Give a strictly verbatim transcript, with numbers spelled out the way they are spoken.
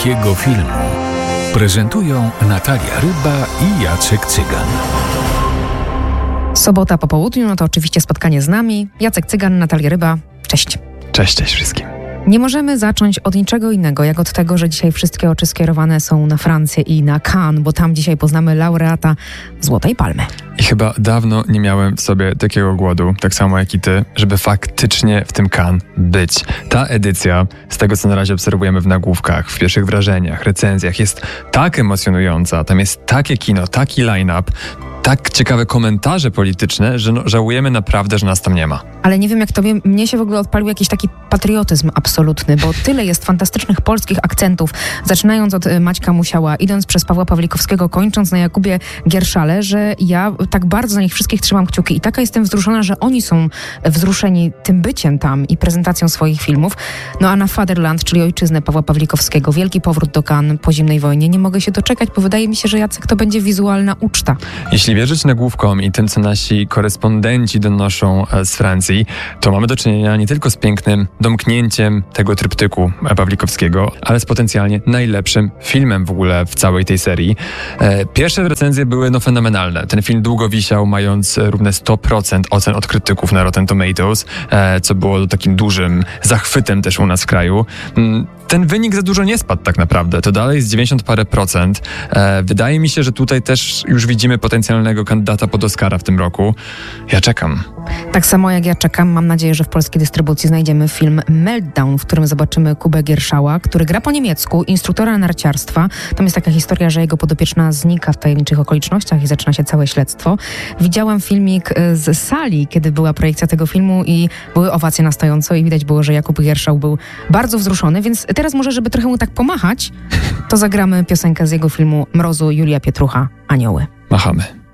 Jakiego filmu? Prezentują Natalia Ryba i Jacek Cygan. Sobota po południu, no to oczywiście spotkanie z nami. Jacek Cygan, Natalia Ryba. Cześć. Cześć, cześć wszystkim. Nie możemy zacząć od niczego innego, jak od tego, że dzisiaj wszystkie oczy skierowane są na Francję i na Cannes, bo tam dzisiaj poznamy laureata Złotej Palmy. I chyba dawno nie miałem w sobie takiego głodu, tak samo jak i ty, żeby faktycznie w tym Cannes być. Ta edycja, z tego co na razie obserwujemy w nagłówkach, w pierwszych wrażeniach, recenzjach, jest tak emocjonująca, tam jest takie kino, taki line-up, tak ciekawe komentarze polityczne, że no, żałujemy naprawdę, że nas tam nie ma. Ale nie wiem jak tobie, mnie się w ogóle odpalił jakiś taki patriotyzm absolutny, bo tyle jest fantastycznych polskich akcentów, zaczynając od Maćka Musiała, idąc przez Pawła Pawlikowskiego, kończąc na Jakubie Gierszale, że ja tak bardzo za nich wszystkich trzymam kciuki i taka jestem wzruszona, że oni są wzruszeni tym byciem tam i prezentacją swoich filmów. No a na Fatherland, czyli ojczyznę Pawła Pawlikowskiego, wielki powrót do Cannes po zimnej wojnie, nie mogę się doczekać, bo wydaje mi się, że Jacek to będzie wizualna uczta. Jeśli wierzyć nagłówkom i tym, co nasi korespondenci donoszą z Francji, to mamy do czynienia nie tylko z pięknym domknięciem tego tryptyku Pawlikowskiego, ale z potencjalnie najlepszym filmem w ogóle w całej tej serii. Pierwsze recenzje były no fenomenalne. Ten film długo wisiał, mając równe sto procent ocen od krytyków na Rotten Tomatoes, co było takim dużym zachwytem też u nas w kraju. Ten wynik za dużo nie spadł tak naprawdę. To dalej jest dziewięćdziesiąt parę procent. Wydaje mi się, że tutaj też już widzimy potencjalnego kandydata pod Oscara w tym roku. Ja czekam. Tak samo jak ja czekam, mam nadzieję, że w polskiej dystrybucji znajdziemy film Meltdown, w którym zobaczymy Kubę Gierszała, który gra po niemiecku, instruktora narciarstwa. Tam jest taka historia, że jego podopieczna znika w tajemniczych okolicznościach i zaczyna się całe śledztwo. Widziałam filmik z sali, kiedy była projekcja tego filmu i były owacje na stojąco i widać było, że Jakub Gierszał był bardzo wzruszony, więc teraz może, żeby trochę mu tak pomachać, to zagramy piosenkę z jego filmu Mrozu Julia Pietrucha, Anioły. Machamy.